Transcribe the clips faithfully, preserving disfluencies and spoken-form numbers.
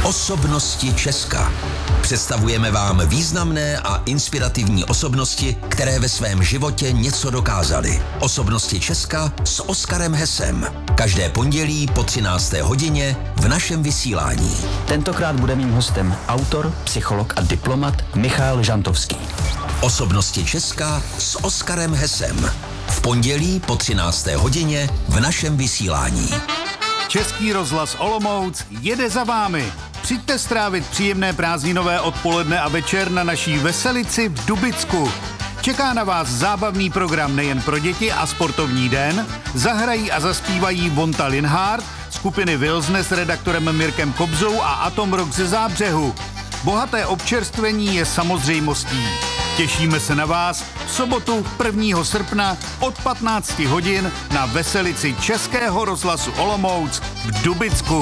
Osobnosti Česka. Představujeme vám významné a inspirativní osobnosti, které ve svém životě něco dokázaly. Osobnosti Česka s Oskarem Hesem. Každé pondělí po třinácté hodině v našem vysílání. Tentokrát bude mým hostem autor, psycholog a diplomat Michal Žantovský. Osobnosti Česka s Oskarem Hesem. V pondělí po třinácté hodině v našem vysílání. Český rozhlas Olomouc jede za vámi. Přijďte strávit příjemné prázdninové odpoledne a večer na naší veselici v Dubicku. Čeká na vás zábavný program nejen pro děti a sportovní den. Zahrají a zaspívají Vonta Linhart, skupiny Wilsne s redaktorem Mirkem Kobzou a Atom Rock ze Zábřehu. Bohaté občerstvení je samozřejmostí. Těšíme se na vás v sobotu prvního srpna od patnácti hodin na veselici Českého rozhlasu Olomouc v Dubicku.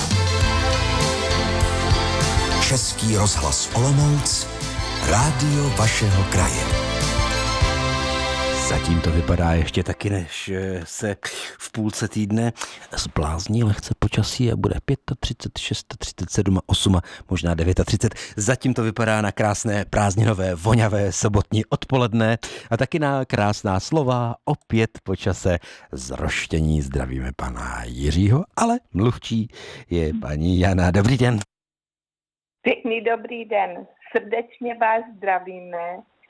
Český rozhlas Olomouc, rádio vašeho kraje. Zatím to vypadá ještě taky, než se v půlce týdne zblázní lehce počasí a bude třicet pět, třicet šest, třicet sedm, osm, možná třicet devět. Zatím to vypadá na krásné prázdninové, voňavé sobotní odpoledne a taky na krásná slova opět po čase z Roštění. Zdravíme pana Jiřího, ale mluvčí je paní Jana. Dobrý den. Pěkný dobrý den. Srdečně vás zdravíme,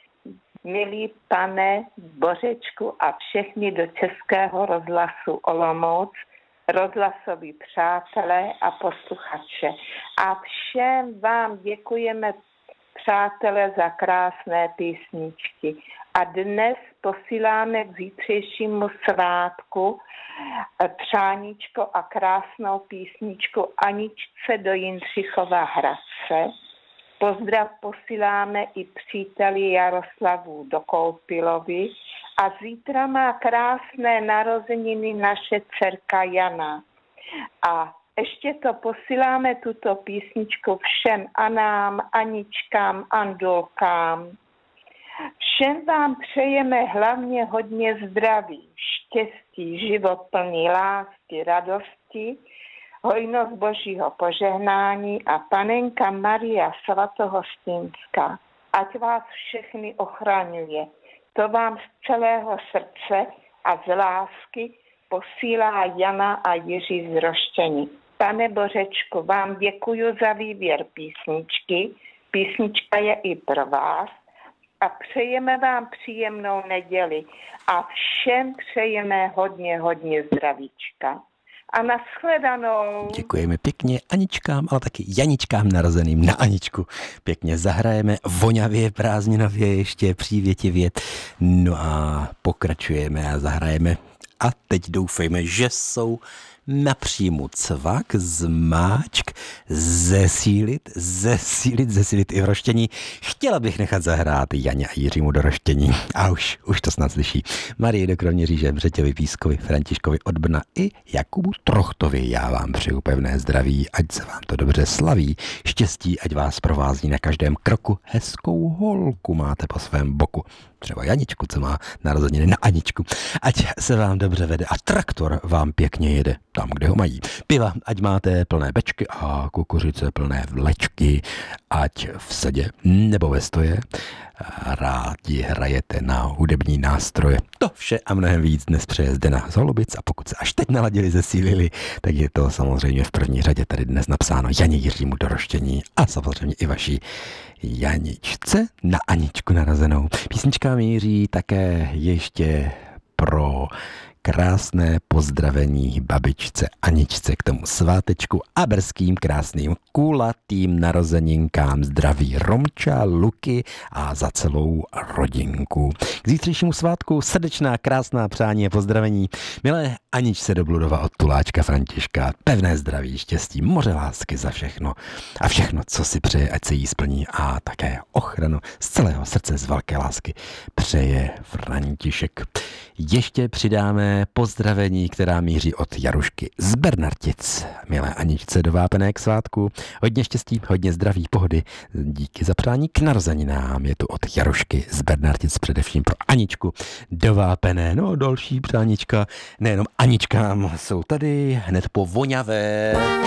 milí pane Bořečku a všechny do Českého rozhlasu Olomouc, rozhlasoví přátelé a posluchače. A všem vám děkujeme, přátelé, za krásné písničky. A dnes posíláme k zítřejšímu svátku přáníčko a krásnou písničku Aničce do Jindřichova Hradce. Pozdrav posíláme i příteli Jaroslavu do Koupilovi a zítra má krásné narozeniny naše dcerka Jana. A ještě to posíláme tuto písničku všem Anám, Aničkám, Andulkám. Všem vám přejeme hlavně hodně zdraví, štěstí, život plný lásky, radosti, hojnost božího požehnání a panenka Maria Svatohostinská, ať vás všechny ochraňuje. To vám z celého srdce a z lásky posílá Jana a Jiří z Roštění. Pane Bořečku, vám děkuji za výběr písničky. Písnička je i pro vás. A přejeme vám příjemnou neděli a všem přejeme hodně, hodně zdravíčka. A nashledanou. Děkujeme pěkně Aničkám, ale taky Janičkám narozeným na Aničku. Pěkně zahrajeme voňavě, prázdninově, ještě přívětivě. No a pokračujeme a zahrajeme. A teď doufejme, že jsou na příjmu cvak, zmáčk, zesílit, zesílit, zesílit i v Roštění. Chtěla bych nechat zahrát Janě a Jiřímu do Roštění. A už, už to snad slyší. Marii do Kroměříže, Břetěvi Pískovi, Františkovi od Brna i Jakubu Trochtovi. Já vám přeju pevné zdraví, ať se vám to dobře slaví. Štěstí, ať vás provází na každém kroku. Hezkou holku máte po svém boku. Třeba Janičku, co má narozeniny na Aničku. Ať se vám dobře vede a traktor vám pěkně jede tam, kde ho mají. Piva, ať máte plné bečky a kukuřice plné vlečky, ať v sedě nebo ve stoje rádi hrajete na hudební nástroje. To vše a mnohem víc dnes přeje Zdena z Holubic a pokud se až teď naladili, zesílili, tak je to samozřejmě v první řadě tady dnes napsáno Janě Jiřímu do Roštění a samozřejmě i vaší Janičce na Aničku narozenou. Písnička míří také ještě pro krásné pozdravení babičce Aničce k tomu svátečku a brzkým krásným kulatým narozeninkám. Zdraví Romča, Luky a za celou rodinku. K zítřejšímu svátku srdečná krásná přání a pozdravení milé Aničce do Bludova od Tuláčka Františka. Pevné zdraví, štěstí, moře lásky za všechno a všechno, co si přeje, ať se jí splní a také ochranu z celého srdce z velké lásky přeje František. Ještě přidáme pozdravení, která míří od Jarušky z Bernartic. Milé Aničce do Vápené k svátku. Hodně štěstí, hodně zdraví, pohody. Díky za přání k narozeninám. Je tu od Jarušky z Bernartic především pro Aničku do Vápené. No další přáníčka, nejenom Aničkám, jsou tady hned po voňavé